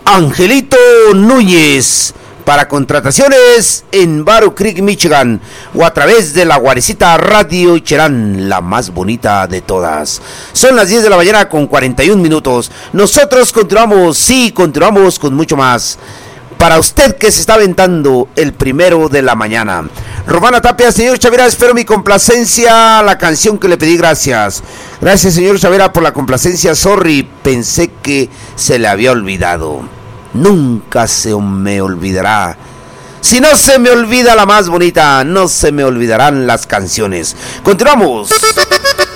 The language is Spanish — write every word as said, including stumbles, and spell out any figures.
Angelito Núñez. Para contrataciones en Battle Creek, Michigan, o a través de la Guarecita Radio Cherán, la más bonita de todas. Son las diez de la mañana con cuarenta y un minutos. Nosotros continuamos, sí, continuamos con mucho más. Para usted que se está aventando el primero de la mañana. Romana Tapia, señor Chavira, espero mi complacencia, la canción que le pedí, gracias. Gracias, señor Chavira, por la complacencia. Sorry, pensé que se le había olvidado. Nunca se me olvidará. Si no se me olvida la más bonita, no se me olvidarán las canciones. Continuamos.